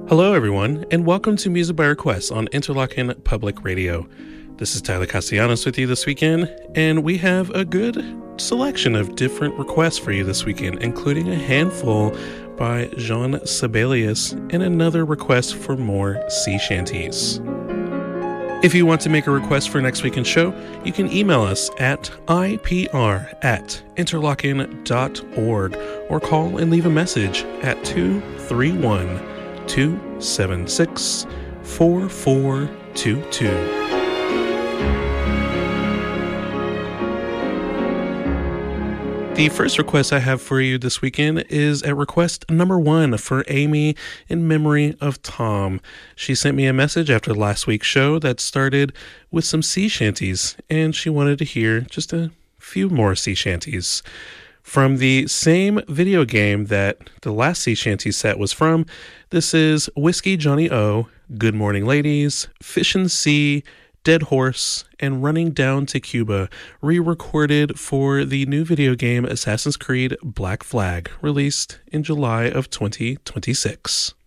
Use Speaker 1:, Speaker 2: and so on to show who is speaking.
Speaker 1: Hello, everyone, and welcome to Music by Request on Interlochen Public Radio. This is Tyler Castellanos with you this weekend, and we have a good selection of different requests for you this weekend, including a handful by Jean Sibelius and another request for more sea shanties. If you want to make a request for next weekend's show, you can email us at ipr@interlochen.org or call and leave a message at 231-276-4422. The first request I have for you this weekend is at request number 1 for Amy in memory of Tom. She sent me a message after last week's show that started with some sea shanties, and she wanted to hear just a few more sea shanties. From the same video game that the last sea shanty set was from, this is Whiskey Johnny O, Good Morning Ladies, Fish and Sea, Dead Horse, and Running Down to Cuba, re-recorded for the new video game Assassin's Creed Black Flag, released in July of 2026.